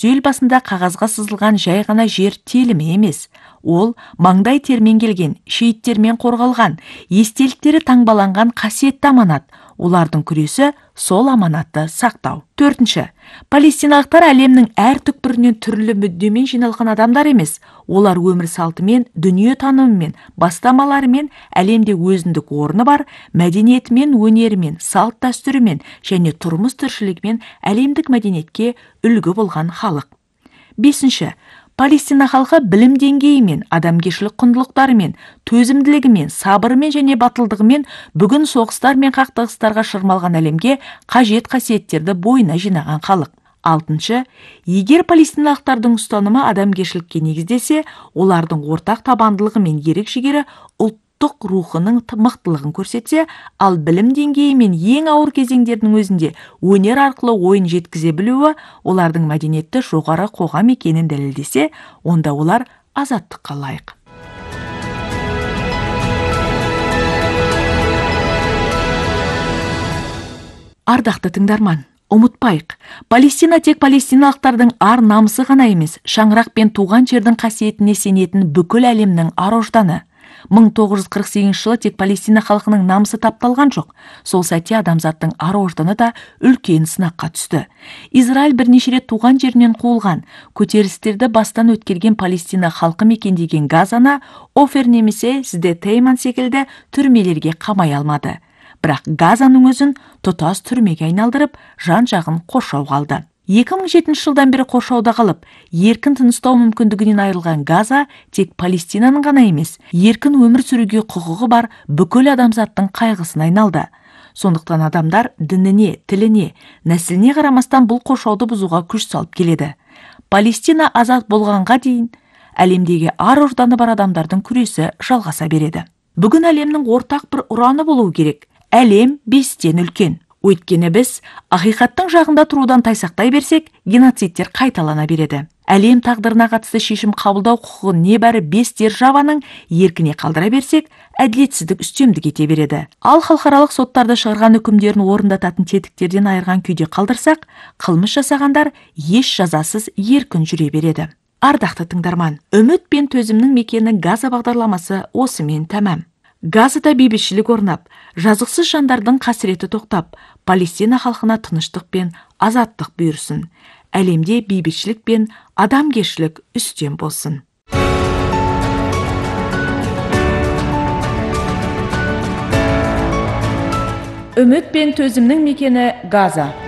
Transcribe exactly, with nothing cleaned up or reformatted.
үстел басында қағазға сызылған жай ғана жер телімі емес. Ол маңдай термен келген, шейіттермен қорғалған, естеліктері таңбаланған қасиетті аманат. Олардың күресі сол аманатты сақтау. Төртінші. Палестиналықтар әлемнің әр түкпірінен түрлі мүддемен жиналған адамдар емес. Олар өмір салтымен, дүние танымымен, бастамаларымен әлемде өзіндік орны бар, мәдениетімен, өнерімен, салт дәстүрімен және тұрмыс тіршілігімен әлемдік мәдениетке үлгі болған халық. Бесінші. Палестина халқы білім деңгейімен, адамгершілік құндылықтарымен, төзімділігімен, сабырымен және батылдығымен бүгін соғыстар мен қақтығыстарға шырмалған әлемге қажет қасиеттерді бойына жинаған халық. Алтыншы. Егер палестиналықтардың ұстанымы адамгершілікке негізделсе, олардың ортақ табандылығы мен ерік-жігері ұлттық рухының мықтылығын көрсетсе, ал білім деңгейі мен ең ауыр кезеңдердің өзінде өнер арқылы ойын жеткізе білуі олардың мәдениетті жоғары қоғам екенін дәлелдесе, онда олар азаттыққа лайық. Ардақты тыңдарман, ұмытпайық, Палестина тек палестиналықтардың ар намысы ғана емес, шаңырақ пен туған жердің қасиетіне сенетін бүкіл әлемнің ар-ожданы. мың тоғыз жүз қырық сегізінші жылы тек Палестина халқының намысы тапталған жоқ. Сол сәтте адамзаттың ар-ожданы да үлкен сынаққа түсті. Израиль бірнеше рет туған жерінен қуылған, көтерілістерді бастан өткерген Палестина халқы мекендеген Газаны Офер немесе Сде-Тейман секілді түрмелерге қамай алмады. Бірақ Газаның өзін тұтас түрмеге айналдырып, жан-жағын қоршауға алды. екі мың жетінші жылдан бері қоршауда қалып, еркін тыныстау мүмкіндігінен айырылған Газа тек Палестинаның ғана емес, еркін өмір сүруге құқығы бар бүкіл адамзаттың қайғысына айналды. Сондықтан адамдар дініне, тіліне, нәсіліне қарамастан бұл қоршауды бұзуға күш салып келеді. Палестина азат болғанға дейін әлемдегі ар-ожданы бар адамдардың күресі жалғаса береді. Бүгін әлемнің ортақ бір ұраны болуы керек. Әлем бестен үлкен. Өйткені біз ақиқаттың жағында тұрудан тайсақтай берсек, геноцидтер қайталана береді. Әлем тағдырына қатысты шешім қабылдау құқығын небәрі бес державаның еркіне қалдыра берсек, әділетсіздік үстемдік ете береді. Ал халықаралық соттарды шығарған үкімдерін орындататын тетіктерден айырған күйде қалдырсақ, қылмыс жасағандар еш жазасыз еркін жүре береді. Ардақты тыңдарман, үміт пен төзімнің мекені Газа бағдарламасы осымен тәмам. Газада бейбітшілік орнап, жазықсыз жандардың қасіреті тоқтап, Палестина халқына тыныштық пен азаттық бұйырсын. Әлемде бейбітшілік пен адамгершілік үстем болсын. Үміт пен төзімнің мекені Газа.